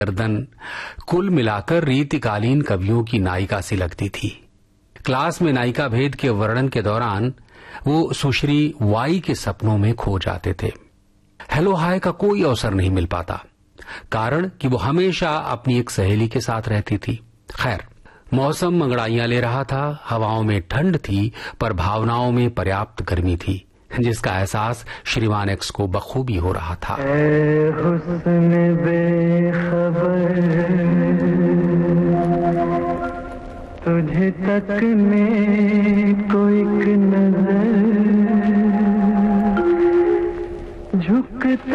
गर्दन कुल मिलाकर रीतिकालीन कवियों की नायिका सी लगती थी। क्लास में नायिका भेद के वर्णन के दौरान वो सुश्री वाई के सपनों में खो जाते थे। हेलो हाय का कोई अवसर नहीं मिल पाता, कारण कि वो हमेशा अपनी एक सहेली के साथ रहती थी। खैर, मौसम अंगड़ाइयां ले रहा था, हवाओं में ठंड थी पर भावनाओं में पर्याप्त गर्मी थी, जिसका एहसास श्रीमान एक्स को बखूबी हो रहा था। हुस्न बेखबर तुझे तकने को एक नजर